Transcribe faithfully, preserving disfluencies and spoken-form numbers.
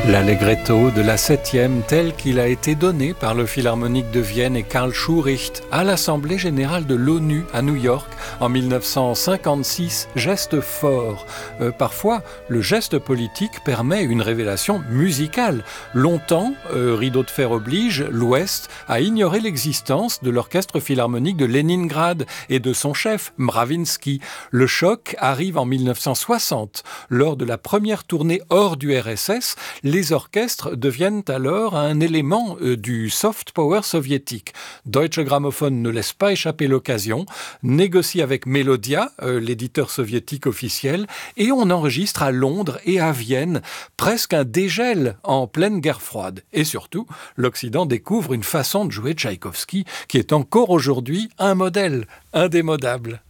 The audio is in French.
L'Allegretto de la septième tel qu'il a été donné par le Philharmonique de Vienne et Karl Schuricht à l'Assemblée générale de l'ONU à New York en mille neuf cent cinquante-six, geste fort. Euh, parfois, le geste politique permet une révélation musicale. Longtemps, euh, rideau de fer oblige, l'Ouest a ignoré l'existence de l'orchestre philharmonique de Leningrad et de son chef, Mravinsky. Le choc arrive en mille neuf cent soixante. Lors de la première tournée hors du R S S, les orchestres deviennent alors un élément euh, du soft power soviétique. Deutsche Grammophon ne laisse pas échapper l'occasion, négocie avec Melodia, euh, l'éditeur soviétique officiel, et on enregistre à Londres et à Vienne presque un dégel en pleine guerre froide. Et surtout, l'Occident découvre une façon de jouer Tchaïkovski qui est encore aujourd'hui un modèle indémodable.